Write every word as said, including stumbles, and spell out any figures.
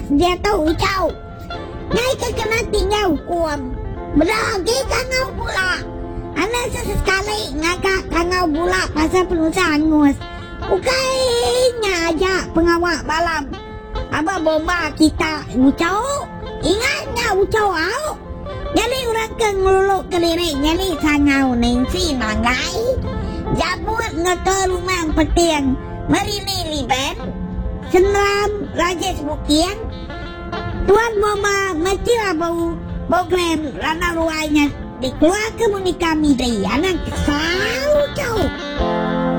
senjata ucau. Ngai kena tinggal hukum. Beragi kangau pula. Anak sesekali ngagak kangau pula pasal penusa angus. Ukainya aja pengawak malam. Abah bomba kita ucau. Ingatnya ucau au. Jadi orang ke ngeluluk kelirik. Jadi sangau nengsi mangai. Jabut ngeke rumah petiang. Merini liben. Senram rajes bukian. Tuan bomba macam bau bau krem rana luainya dikeluar ke munika midai anak kesal.